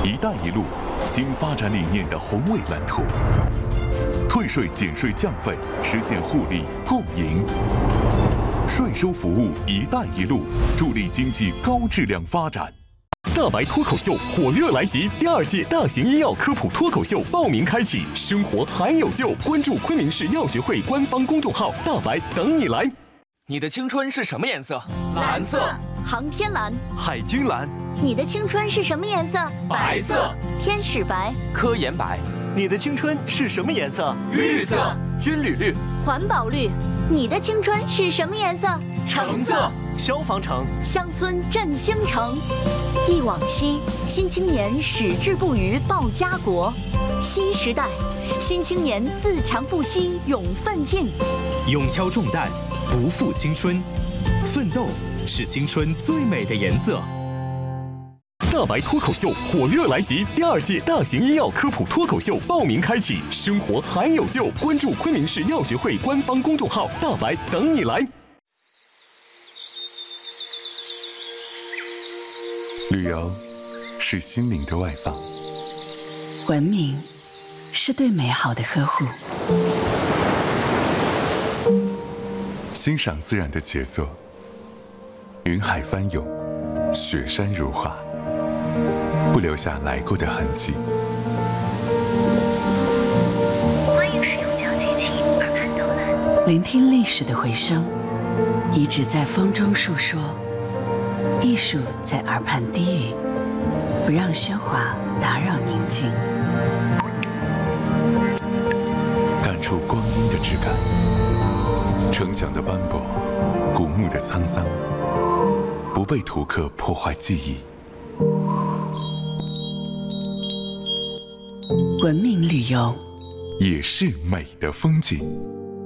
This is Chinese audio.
“一带一路”新发展理念的宏伟蓝图，退税减税降费，实现互利共赢。税收服务“一带一路”，助力经济高质量发展。大白脱口秀火热来袭，第2届大型医药科普脱口秀报名开启，生活还有救！关注昆明市药学会官方公众号“大白”，等你来。 你的青春是什么颜色？ 蓝色。 航天蓝。 海军蓝。 你的青春是什么颜色？ 白色。 天使白。 科研白。 你的青春是什么颜色？ 绿色。 军旅绿。 环保绿。你的青春是什么颜色？ 橙色。 消防橙。 乡村振兴城。忆往昔，新青年矢志不渝报家国。新时代，新青年自强不息勇奋进。 勇挑重担，不负青春。奋斗是青春最美的颜色。 大白脱口秀火热来袭，第2届大型医药科普脱口秀报名开启，生活还有救！关注昆明市药学会官方公众号“大白”，等你来。旅游是心灵的外放， 文明是对美好的呵护， 欣赏自然的杰作，云海翻涌，雪山如画，不留下来过的痕迹。 欢迎使用脚机器耳畔导览， 聆听历史的回声，遗址在风中述说，艺术在耳畔低语，不让喧哗打扰宁静。 感触光阴的质感，城墙的斑驳，古墓的沧桑，不被图刻破坏记忆。 文明旅游， 也是美的风景。